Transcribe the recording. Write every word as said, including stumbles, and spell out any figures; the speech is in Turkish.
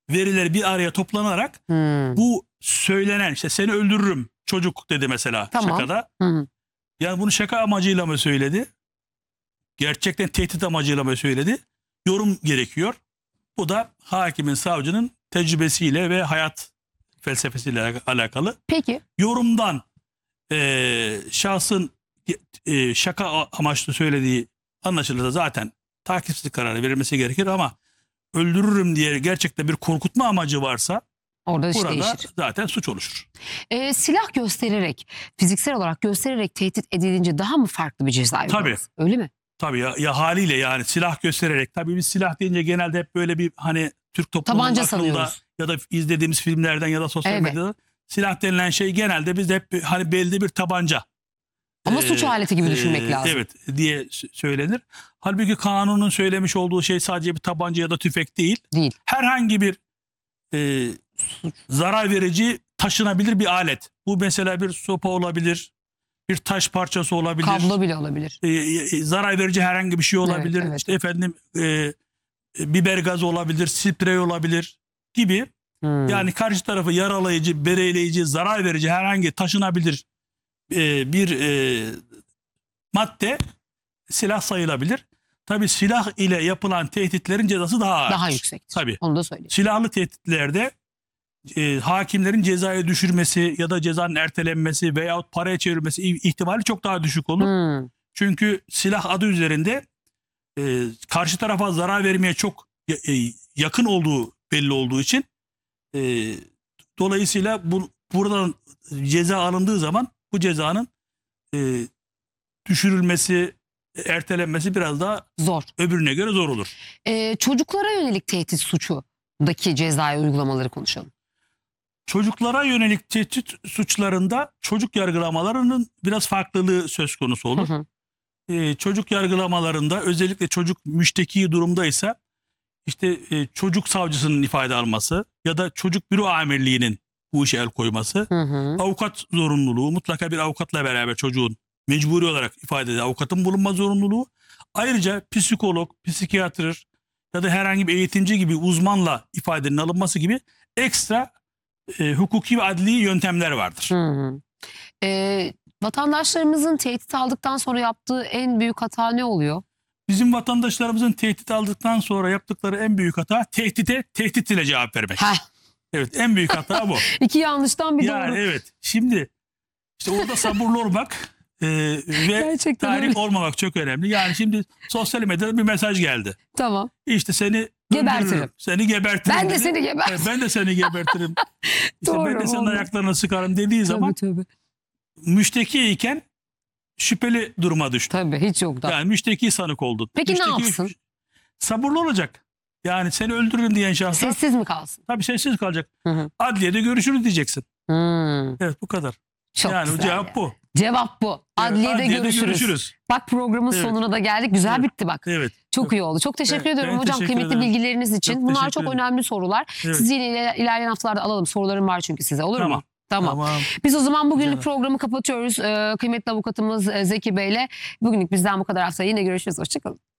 verileri bir araya toplanarak Hmm. bu söylenen işte seni öldürürüm çocuk dedi mesela Tamam. şakada. Hmm. Yani bunu şaka amacıyla mı söyledi? Gerçekten tehdit amacıyla mı söyledi? Yorum gerekiyor. Bu da hakimin, savcının tecrübesiyle ve hayat felsefesiyle alakalı. Peki. Yorumdan e, şahsın e, şaka amaçlı söylediği anlaşılırsa zaten takipsizlik kararı verilmesi gerekir ama öldürürüm diye gerçekten bir korkutma amacı varsa Orada iş burada değişir. zaten suç oluşur. Ee, silah göstererek, fiziksel olarak göstererek tehdit edilince daha mı farklı bir ceza Tabii. uygulaması? Öyle mi? Tabii ya, ya haliyle yani silah göstererek. Tabii biz silah deyince genelde hep böyle bir hani Türk toplumunun Tabanca aklında sanıyoruz. ya da izlediğimiz filmlerden ya da sosyal Evet. medyada silah denilen şey genelde biz hep hani belli bir tabanca. Ama Ee, suç aleti gibi düşünmek e, lazım. Evet diye söylenir. Halbuki kanunun söylemiş olduğu şey sadece bir tabanca ya da tüfek değil. Değil. Herhangi bir e, zarar verici taşınabilir bir alet. Bu mesela bir sopa olabilir, bir taş parçası olabilir. Kablo bile olabilir. E, e, zarar verici herhangi bir şey olabilir. Evet, evet. İşte efendim e, biber gazı olabilir, sprey olabilir gibi. Hmm. Yani karşı tarafı yaralayıcı, bereleyici, zarar verici herhangi taşınabilir e, bir e, madde silah sayılabilir. Tabii silah ile yapılan tehditlerin cezası daha ağır. Daha yüksektir. Tabii. Onu da söyleyeyim. Silahlı tehditlerde e, hakimlerin cezaya düşürmesi ya da cezanın ertelenmesi veyahut paraya çevrilmesi ihtimali çok daha düşük olur. Hmm. Çünkü silah adı üzerinde e, karşı tarafa zarar vermeye çok e, yakın olduğu belli olduğu için e, dolayısıyla bu, buradan ceza alındığı zaman bu cezanın e, düşürülmesi, ertelenmesi biraz daha Zor. öbürüne göre zor olur. Ee, çocuklara yönelik tehdit suçundaki cezai uygulamaları konuşalım. Çocuklara yönelik tehdit suçlarında çocuk yargılamalarının biraz farklılığı söz konusu olur. Hı hı. Ee, çocuk yargılamalarında özellikle çocuk müşteki durumdaysa işte e, çocuk savcısının ifade alması ya da çocuk büro amirliğinin bu işe el koyması, Hı hı. avukat zorunluluğu, mutlaka bir avukatla beraber çocuğun mecburi olarak ifadede avukatın bulunma zorunluluğu, ayrıca psikolog, psikiyatr ya da herhangi bir eğitimci gibi uzmanla ifadenin alınması gibi ekstra e, hukuki ve adli yöntemler vardır. Hı hı. Ee, vatandaşlarımızın tehdit aldıktan sonra yaptığı en büyük hata ne oluyor? Bizim vatandaşlarımızın tehdit aldıktan sonra yaptıkları en büyük hata tehdite tehdit ile cevap vermek. Heh. Evet, en büyük hata bu. İki yanlıştan bir Yani doğru. evet. Şimdi işte orada sabırlı olmak e, ve Gerçekten tahrik öyle. olmamak çok önemli. Yani şimdi sosyal medyada bir mesaj geldi. Tamam. İşte seni Gebertirim. öldürürüm, seni gebertirim. Ben de dedi. seni gebertirim. Evet, ben de seni gebertirim. İşte Doğru, ben de senin oldu. ayaklarına sıkarım dediği zaman Tabii tabii. müşteki iken şüpheli duruma düştü. Tabii hiç yok da. Yani müşteki sanık oldun. Peki ne Müşteki, yapsın? Sabırlı olacak. Yani seni öldürürüm diyen şahsa Sessiz mi kalsın? tabii sessiz kalacak. Hı hı. Adliyede görüşürüz diyeceksin. Hmm. Evet, bu kadar. Çok yani güzel. cevap ya. bu. Cevap bu. Evet, Adliyede, görüşürüz. Bak programın Evet. sonuna da geldik. Güzel Evet. bitti bak. Evet. Çok iyi oldu. Çok teşekkür Ben- ediyorum ben hocam teşekkür kıymetli ederim. bilgileriniz için. Çok Bunlar teşekkür çok ederim. önemli sorular. Evet. Sizi yine ilerleyen haftalarda alalım. Sorularım var çünkü size. Olur Tamam. mu? Tamam. Tamam. Biz o zaman bugünlük Canım. programı kapatıyoruz. Ee, kıymetli avukatımız e, Zeki Bey'le. Bugünlük bizden bu kadar. Haftaya yine görüşürüz. Hoşçakalın.